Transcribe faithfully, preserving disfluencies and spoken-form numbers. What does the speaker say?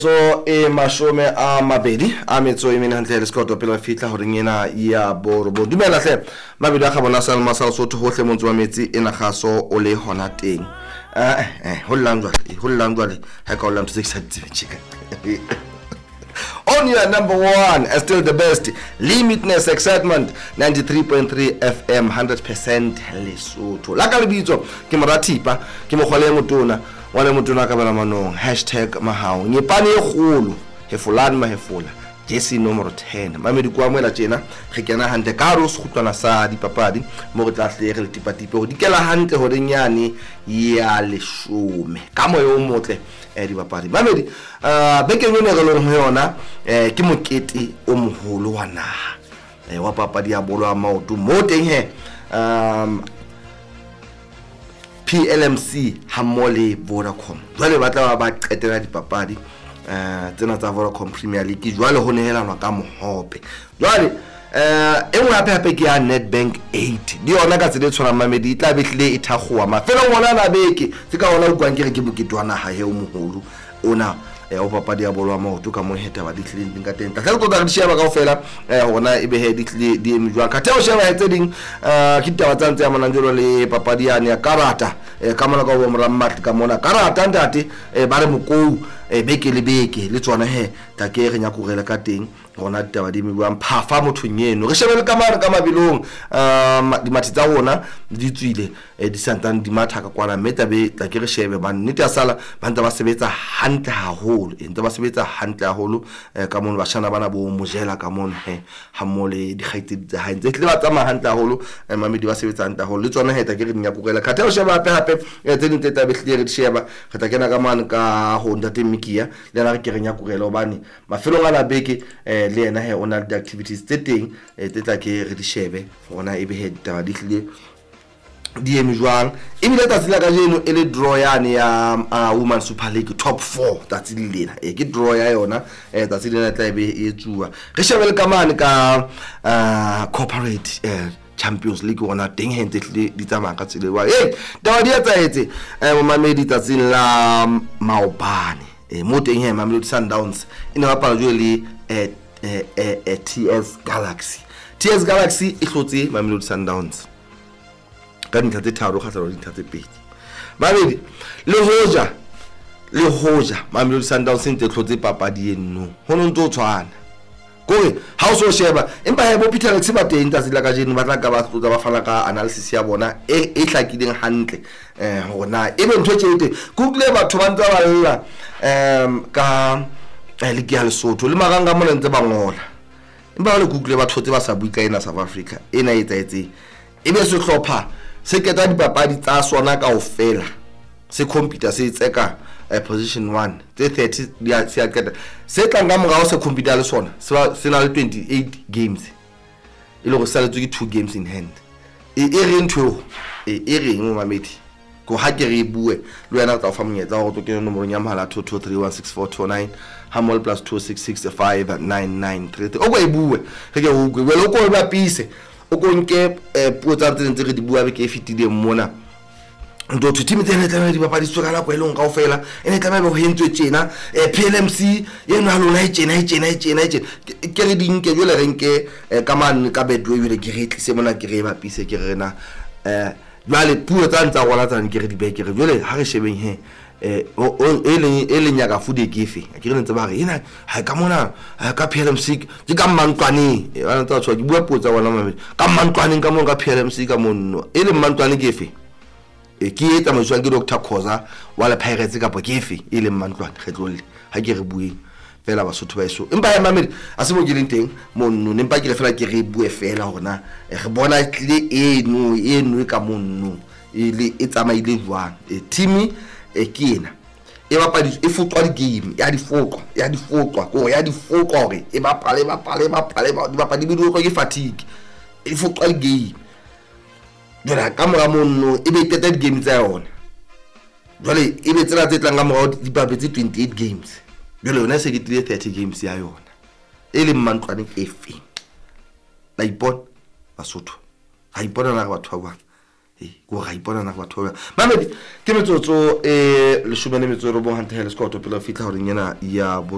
So e mashome a mabedi a metso e mene hantle le skoto pela fitla hore ngena ya borobo dumela hle mabedi a khabona sa masal so hohle montso wa metsi ena khaso o le hona teng eh eh hollandwa hollandwa le ha ka hollandwa six chika on your number one and still the best limitless excitement ninety-three point three F M one hundred percent Lesotho la ka lebitso ke morathipa ke mogole motona wa le motona ka bana manong hashtag mahao nyepane e kgolo hefulani mahefula jesi numero ten mamedi kwa mwela tjena re kena hante ka ro sekhutlwana sa dipapadi mo re tla hlere le tipatipe ho dikela hantle ho renyane ya leshome ka moyo o motle eh dipapadi mamedi uh bekeng ene re lo ho yona eh ke mokete o moholo wa naha eh wa papadi ya bolo a maoto mo teng he um P L M C hamole Vodacom jwale ba tla ba qetela dipapadi eh tsena tsa Vodacom Premier League jwale ho nehelanwa ka mohope jwale eh engwe hape hape ke ya Nedbank eight di yona ka tsele tshwana mamedi tla behlile e thakgowa mafelo ngwana na beke se ka ona ukwang ke re ke boketwana ha he o moholo ona eh o papadi ya bolo a maoto ka mo heta ba dihlile dinka teng tla go tla di sheba kaofela eh hona e be he dihlile di emjwa ka theo sheba e tseding eh ke taba tsa ntse ya mananjelo le papadi ya ya karata eh ka mona ka bo morammat ka mona karata ntate eh ba re mokou eh beke le beke le tsona he ta ke re nya kurela ka teng hona taba di mebua mphafa mothong eno re shebele ka mara ka mabilong um di mathi tsa rona di tswile eh di santang di matha ka kwana meta be tla ke re shebe ba nnete sala ba ntse ba sebetsa hantle haholo e ntse ba sebetsa hantle haholo ka mona ba shana bana bo mojela ka mona he ha mole di khaitse di ha ntse tle ba tsama hantle haholo mamedi ba sebetsa hantle haholo le tsona he ta ke re nya kurela ka theo sheba hape hape e tse ntse ta be hle re di sheba re ta kena ka mane ka ho ndate mikia le na re ke re nya kurela obane mafelo ngana beke eh le ena he ona di activities tse teng e tla ke re di shebe ona e be he taba di hlile di eme jwang e bile tsa tsela ka jeno e le draw yane ya Women Super League top four tsa tsilena e ke draw ya yona e tsa tsilena tla be e tsuwa re shebele ka mane ka corporate Champions League ona teng hente di tsamaya ka tsile wa eh taba di etsa etse mo mamedi tsa tsela maobane e mo teng he Mamelodi Sundowns ina ba pala jwele eh eh T S Galaxy T S Galaxy e hlotse Mamelodi Sundowns ka dintlha tse tharo khatlalo dintlha tse pedi babedi le hoja le hoja Mamelodi Sundowns ntse hlotse papadi eno hono ntse o tshwana kore ha o so sheba empa he bo Peter Lex ba teng tsa sila ka jeno ba tla ka ba tlotsa ba fana ka analysis ya bona e e hlakileng hantle eh hona e be ntho tshete google batho ba ntse ba lla em ka le ke ya Lesotho le maganga mona ntse ba ngola empa le google ba thotse ba sa bui ka ena South Africa ena e tsaetse e be se hlopha se keta dipapadi tsa sona kaofela se computer se tseka position one tse thirty dia se aketa se tlanga morao se computer le sona se na le twenty-eight games e le go saletswe ke two games in hand e e re ntho e e re mo mamedi go ha ke re bue le wena tsa fa monyetla go to ke nomoro nya mahala two two three one six four two nine hamol plus two six six five nine nine three o go e bue ke ke o go le go ba pise o go nke puo tsa ntse re di bua be ke fitile mona ndo to team tsena tla di papadi tsoka la kwelong kaofela ene tla ba ho hentswe tjena P L M C yena lona e tjena e tjena e tjena e ke re dinke jole re nke ka man ka bedwe jole ke re tlise mona ke re ba pise ke rena eh jwale puo tsa ntsa gola tsa nke re di beke re jole ha re shebeng he eh o ele ele nyaka fude kefe ke re ntse ba re ena ha ka mona ka P L M C ke ka mantwane e bana tsa tswa ke bua puo tsa bona mamedi ka mantwane ka mona ka P L M C ka monno ele mantwane kefe e ke etsa motswang ke Doctor Khoza wa le Pirates ka pokefe ile mantwane kgetlolle ha ke re bue fela ba sotho ba eso empa ya mamedi a se mo ke leng teng monno nempa ke re fela ke re bue fela hona re bona le eno eno ka monno ile e tsamaile jwang e team e kena e bapadi e futwa di game ya di fotwa ya di fotwa go ya di fotwa hore e bapale bapale bapale ba di bapadi di go ke fatigue e futwa di game jwale ka mora monno e be tete di game tsa yona jwale e be tsela tse tlang ka mora di babetse twenty-eight games jwale yona se ke tile thirty games ya yona e le mantwane ke fe la ipona basotho ha ipona na batho ba e go ga ipona na batho ba mamedi ke metsotso e le shumane metsotso ro bo hante hele skoto pela fitla hore nyena ya